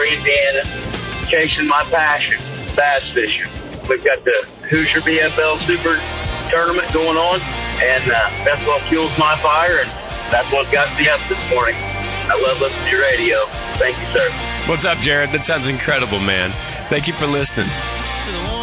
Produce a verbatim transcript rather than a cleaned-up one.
Indiana, chasing my passion, bass fishing. We've got the Hoosier B F L Super Tournament going on, and uh, that's what fuels my fire, and that's what got me up this morning. I love listening to your radio. Thank you, sir. What's up, Jared? That sounds incredible, man. Thank you for listening.